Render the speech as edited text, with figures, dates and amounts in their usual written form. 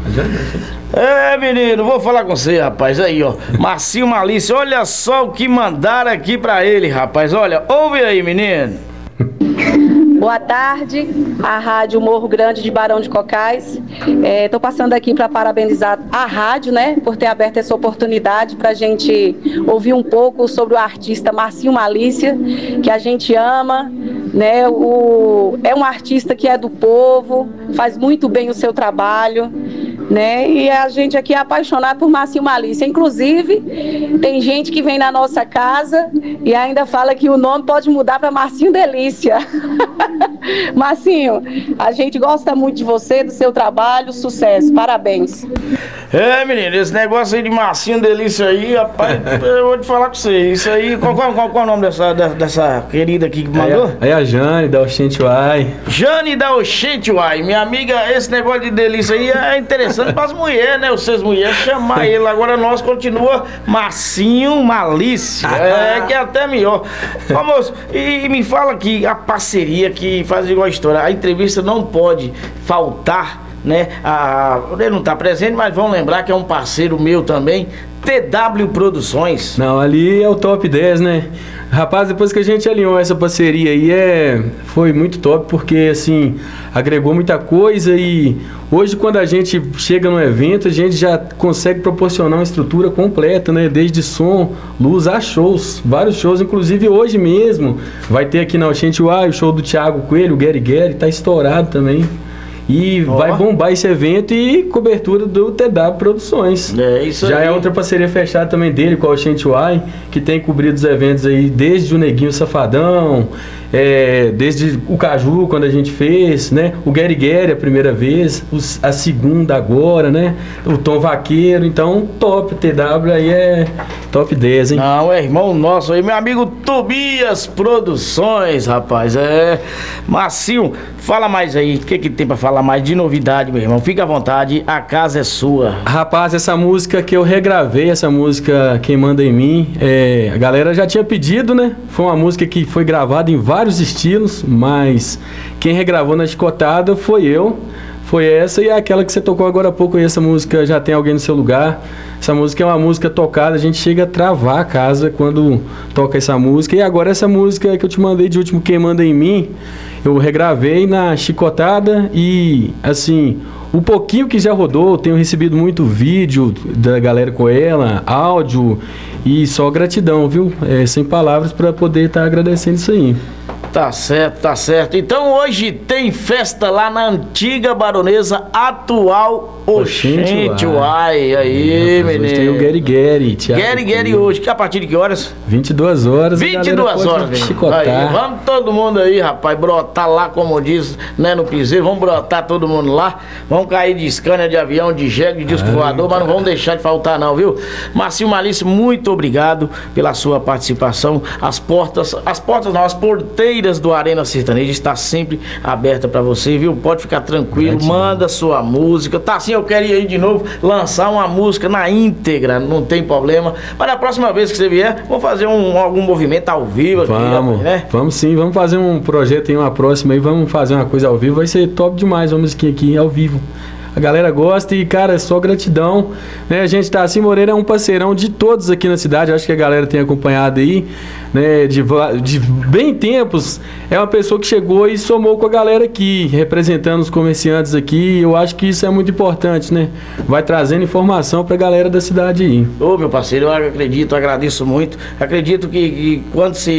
Menino, vou falar com você, rapaz. Aí, ó. Marcinho Malícia, olha só o que mandaram aqui pra ele, rapaz. Olha, ouve aí, menino. Boa tarde, a Rádio Morro Grande de Barão de Cocais. Estou passando aqui para parabenizar a rádio, né, por ter aberto essa oportunidade para a gente ouvir um pouco sobre o artista Marcinho Malícia, que a gente ama, né? É um artista que é do povo, faz muito bem o seu trabalho, né? E a gente aqui é apaixonado por Marcinho Malícia. Inclusive, tem gente que vem na nossa casa e ainda fala que o nome pode mudar para Marcinho Delícia. Marcinho, a gente gosta muito de você, do seu trabalho, sucesso, parabéns. Menino, esse negócio aí de Marcinho Delícia aí, rapaz, eu vou te falar com você. Isso aí, qual é o nome dessa querida aqui que mandou? É a Jane da Oxente Uai. Jane da Oxente Uai, minha amiga, esse negócio de delícia aí é interessante para as mulheres, né? Vocês mulheres chamar ele, agora nós continua Marcinho Malícia, que é até melhor. Ô, moço, e me fala que a parceria que faz igual a história, a entrevista não pode faltar, né? Ele não tá presente, mas vamos lembrar que é um parceiro meu também, TW Produções. Não, ali é o top 10, né? Rapaz, depois que a gente alinhou essa parceria aí, foi muito top, porque assim, agregou muita coisa e hoje quando a gente chega no evento, a gente já consegue proporcionar uma estrutura completa, né? Desde som, luz a shows, vários shows, inclusive hoje mesmo vai ter aqui na Oxente Uai o show do Thiago Coelho, o Gary, tá estourado também. E vai bombar esse evento e cobertura do TW Produções. É isso aí. Já é outra parceria fechada também dele com a Oxente Uai, que tem cobrido os eventos aí desde o Neguinho Safadão, desde o Caju, quando a gente fez, né? O Gary a primeira vez, a segunda agora, né? O Tom Vaqueiro, então top, TW aí é top 10, hein? Não, é irmão nosso aí, meu amigo Tobias Produções, rapaz, Marcinho, fala mais aí, o que tem pra falar mais de novidade, meu irmão? Fica à vontade, a casa é sua. Rapaz, essa música que eu regravei, essa música Quem Manda em Mim, a galera já tinha pedido, né? Foi uma música que foi gravada em vários estilos, mas quem regravou na chicotada foi eu. Foi essa e aquela que você tocou agora há pouco aí, essa música Já Tem Alguém no Seu Lugar. Essa música é uma música tocada, a gente chega a travar a casa quando toca essa música. E agora essa música que eu te mandei de último, Quem Manda em Mim, eu regravei na chicotada e, assim, o pouquinho que já rodou, tenho recebido muito vídeo da galera com ela, áudio, e só gratidão, viu? Sem palavras para poder estar agradecendo isso aí. Tá certo, tá certo. Então hoje tem festa lá na antiga Baronesa, atual Oxente Uai. Aí, menino. Hoje tem o Gary. Gary hoje, que a partir de que horas? 22 horas. 22 horas, chicotar. Aí, vamos todo mundo aí, rapaz, brotar lá, como diz, né, no piseiro. Vamos brotar todo mundo lá. Vamos cair de Scania, de avião, de jegue, de disco voador, mas não vamos deixar de faltar não, viu? Marcinho Malícia, muito obrigado pela sua participação. As porteiras do Arena Sertaneja está sempre aberta para você, viu? Pode ficar tranquilo, manda sua música. Tá assim, eu quero ir aí de novo, lançar uma música na íntegra, não tem problema. Mas na próxima vez que você vier, vamos fazer algum movimento ao vivo aqui, né? Vamos sim, vamos fazer um projeto em uma próxima aí, vamos fazer uma coisa ao vivo, vai ser top demais uma musiquinha aqui ao vivo. A galera gosta e, cara, é só gratidão, né? A gente tá assim, Moreira é um parceirão de todos aqui na cidade, acho que a galera tem acompanhado aí, né? De bem tempos, é uma pessoa que chegou e somou com a galera aqui, representando os comerciantes aqui, eu acho que isso é muito importante, né? Vai trazendo informação pra galera da cidade aí. Ô, meu parceiro, eu acredito, agradeço muito, acredito que quando se